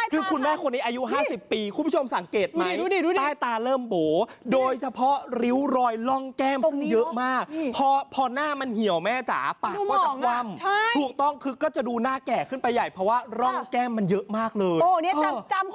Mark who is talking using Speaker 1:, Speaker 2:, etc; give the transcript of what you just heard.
Speaker 1: คือคุณแม่คนนี้อายุ50 ปีคุณผู้ชมสังเกตไหมใต้ตาเริ่มโบโดยเฉพาะริ้วรอยล่องแก้มซึ่งเยอะมากพอหน้ามันเหี่ยวแม่จ๋าปากก็จะคว่ำถูกต้องคือก็จะดูหน้าแก่ขึ้นไปใหญ่เพราะว่าร่องแก้มมันเยอะมากเลย
Speaker 2: โอ้เนี่ยจำ